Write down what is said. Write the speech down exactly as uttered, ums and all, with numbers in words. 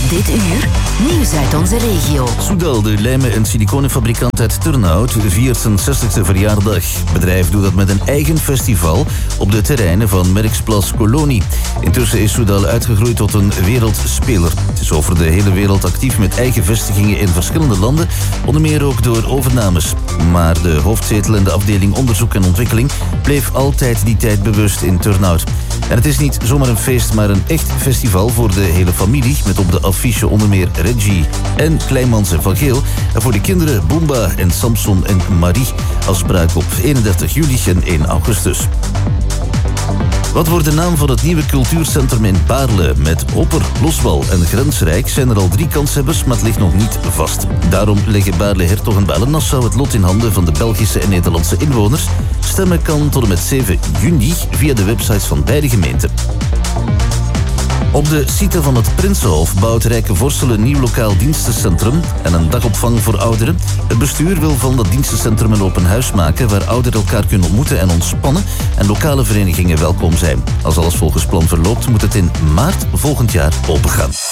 Dit uur, nieuws uit onze regio. Soudal, de lijmen- en siliconenfabrikant uit Turnhout, viert zijn zestigste verjaardag. Het bedrijf doet dat met een eigen festival op de terreinen van Merksplas Kolonie. Intussen is Soudal uitgegroeid tot een wereldspeler. Het is over de hele wereld actief met eigen vestigingen in verschillende landen, onder meer ook door overnames. Maar de hoofdzetel en de afdeling onderzoek en ontwikkeling bleef altijd die tijd bewust in Turnhout. En het is niet zomaar een feest, maar een echt festival voor de hele familie, met op de affiche onder meer Reggie en Kleinmans en Van Geel. En voor de kinderen Boomba en Samson en Marie als bruik op eenendertig juli en één augustus. Wat wordt de naam van het nieuwe cultuurcentrum in Baarle? Met Hopper, Loswal en Grensrijk zijn er al drie kanshebbers, maar het ligt nog niet vast. Daarom leggen Baarle, Hertog en Balen-Nassau het lot in handen van de Belgische en Nederlandse inwoners. Stemmen kan tot en met zeven juni via de websites van beide gemeenten. Op de site van het Prinsenhof bouwt Rijkenvorsel een nieuw lokaal dienstencentrum en een dagopvang voor ouderen. Het bestuur wil van dat dienstencentrum een open huis maken waar ouderen elkaar kunnen ontmoeten en ontspannen en lokale verenigingen welkom zijn. Als alles volgens plan verloopt, moet het in maart volgend jaar opengaan.